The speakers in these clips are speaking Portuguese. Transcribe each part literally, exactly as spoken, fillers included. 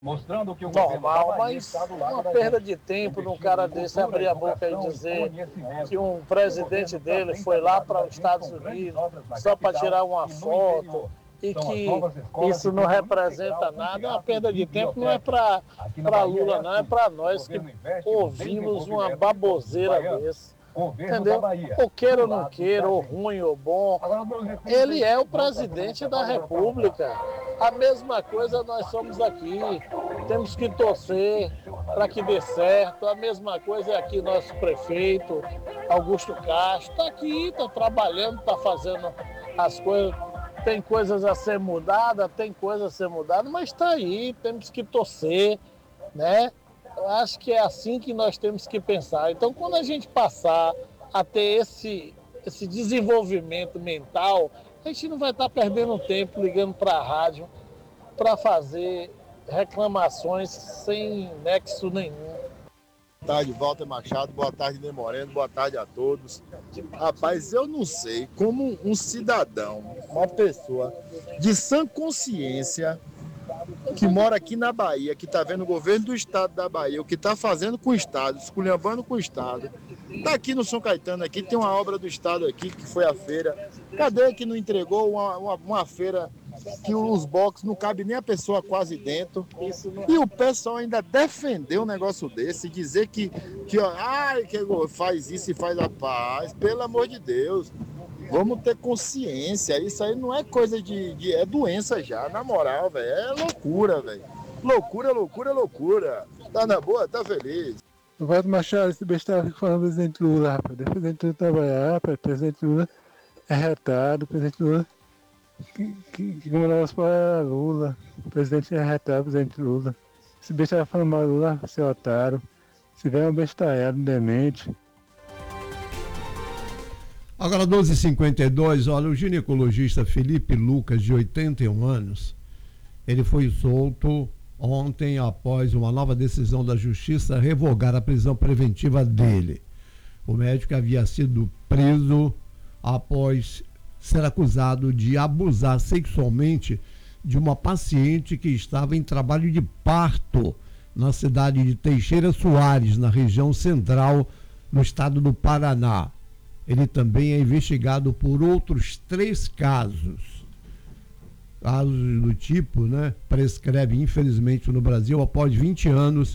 mostrando que o normal, mas uma perda de tempo num cara desse abrir a boca e dizer que um presidente dele foi lá para os Estados Unidos só para tirar uma foto e que isso não representa nada. É uma perda de tempo, não é para Lula, não, é para nós que ouvimos uma baboseira desse. Entendeu? Ou queira ou não queira, ou ruim ou bom, ele é o presidente da República. A mesma coisa nós somos aqui, temos que torcer para que dê certo. A mesma coisa é aqui nosso prefeito, Augusto Castro, está aqui, está trabalhando, está fazendo as coisas. Tem coisas a ser mudadas, tem coisas a ser mudadas, mas está aí, temos que torcer, né? Eu acho que é assim que nós temos que pensar. Então, quando a gente passar a ter esse, esse desenvolvimento mental, a gente não vai estar perdendo tempo ligando para a rádio para fazer reclamações sem nexo nenhum. Boa tarde, Walter Machado. Boa tarde, Ney Moreno. Boa tarde a todos. Rapaz, eu não sei como um cidadão, uma pessoa de sã consciência, que mora aqui na Bahia, que está vendo o governo do estado da Bahia, o que está fazendo com o estado, esculhambando com o estado. Está aqui no São Caetano, aqui tem uma obra do estado aqui, que foi a feira. Cadê que não entregou uma, uma, uma feira que os boxes não cabe nem a pessoa quase dentro? E o pessoal ainda defendeu um negócio desse, dizer que, que, ó, ai, que faz isso e faz a paz. Pelo amor de Deus. Vamos ter consciência, isso aí não é coisa de, de é doença já, na moral, velho, é loucura, velho. Loucura, loucura, loucura. Tá na boa, tá feliz. Walter Machado, esse besteira fica falando do presidente Lula, rapaz. O presidente Lula trabalhar, rapaz. O presidente Lula é retado, o presidente Lula que, que, que mandava para Lula. O presidente é retado, o presidente Lula. Esse besteira falando mal Lula, seu otário. Se tiver um bestalhado, um demente. Agora, doze e cinquenta e dois, olha, o ginecologista Felipe Lucas, de oitenta e um anos, ele foi solto ontem após uma nova decisão da Justiça revogar a prisão preventiva dele. O médico havia sido preso após ser acusado de abusar sexualmente de uma paciente que estava em trabalho de parto na cidade de Teixeira Soares, na região central, no estado do Paraná. Ele também é investigado por outros três casos. Casos do tipo, né? Prescreve, infelizmente, no Brasil após vinte anos,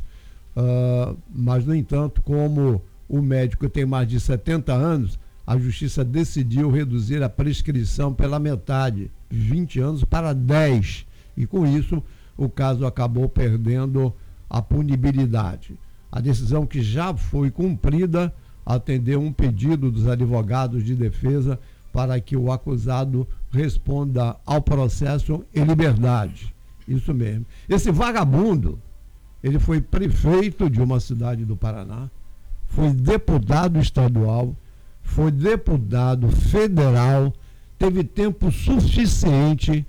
uh, mas, no entanto, como o médico tem mais de setenta anos, a Justiça decidiu reduzir a prescrição pela metade, vinte anos para dez. E, com isso, o caso acabou perdendo a punibilidade. A decisão, que já foi cumprida, atendeu um pedido dos advogados de defesa para que o acusado responda ao processo em liberdade. Isso mesmo. Esse vagabundo, ele foi prefeito de uma cidade do Paraná, foi deputado estadual, foi deputado federal, teve tempo suficiente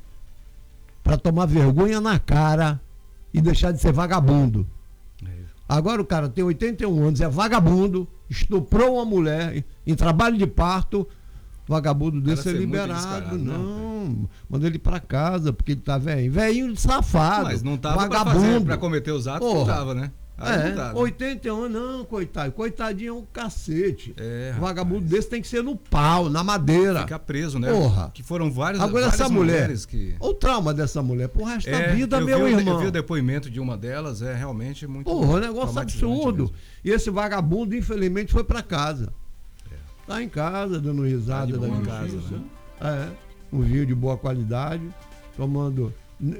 para tomar vergonha na cara e deixar de ser vagabundo. Agora o cara tem oitenta e um anos, é vagabundo, estuprou uma mulher em trabalho de parto, vagabundo desse é liberado. Não, né? Manda ele pra casa, porque ele tá velho. Velhinho safado. Mas não tava vagabundo. Pra, fazer, pra cometer os atos, não tava, né? Aí é, não dá, né? oitenta e um anos, não, coitado. Coitadinho é um cacete. É, vagabundo desse tem que ser no pau, na madeira. Ficar preso, né? Porra. Que foram várias, Agora várias essa mulher, que... o trauma dessa mulher pro resto é, da vida, eu meu vi, irmão. Eu vi o depoimento de uma delas, é realmente muito... Porra, um negócio absurdo. Mesmo. E esse vagabundo, infelizmente, foi pra casa. É. Tá em casa, dando risada tá da minha casa, né? É, um vinho de boa qualidade, tomando...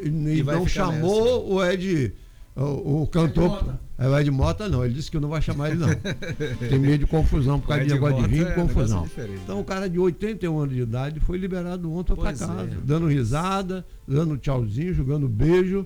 E não chamou nessa. o Ed... O, o cantor. É o Ed Mota, não. Ele disse que não vai chamar ele, não. Tem medo de confusão, por causa de negócio de vinho e confusão. Então, o cara de oitenta e um anos de idade foi liberado ontem para casa, é. dando risada, dando tchauzinho, jogando beijo.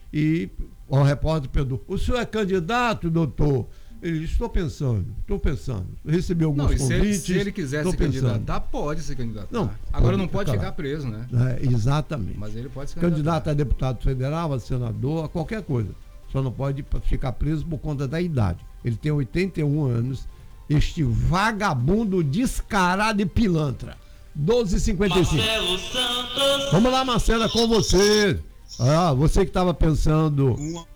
E o repórter perguntou: o senhor é candidato, doutor? Ele disse: estou pensando, estou pensando. Recebi alguns não, convites. Se ele, se ele quiser se candidatar, pode se candidatar. Não, Agora pode, não pode ficar preso, né? É, exatamente. Mas ele pode se candidatar. Candidato a deputado federal, a senador, a qualquer coisa. Só não pode ficar preso por conta da idade. Ele tem oitenta e um anos, este vagabundo descarado e pilantra. doze e cinquenta e cinco. Vamos lá, Marcela, com você. Ah, você que estava pensando